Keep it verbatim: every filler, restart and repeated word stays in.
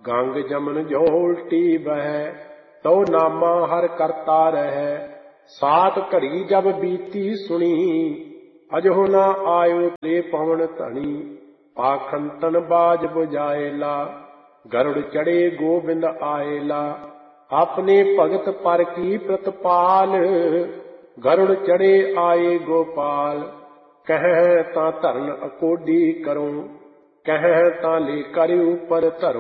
गंग जमन जो उल्टी बह, तो नामा हर करता रह। सात घड़ी जब बीती सुनी, अजो न आयो ते पवन धनी। पाखंतन बाज बुझाएला, गरुड़ चढ़े गोबिंद आएला। अपने भगत पर की प्रतिपाल, गरुड़ चढ़े आए गोपाल। कह ता धरन अकोडी करो, कह ता ले कर ऊपर धरो।